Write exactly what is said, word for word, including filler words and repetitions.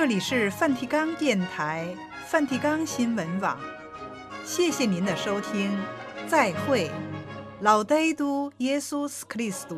这里是梵蒂冈电台、梵蒂冈新闻网，谢谢您的收听，再会，老呆都耶稣斯克里斯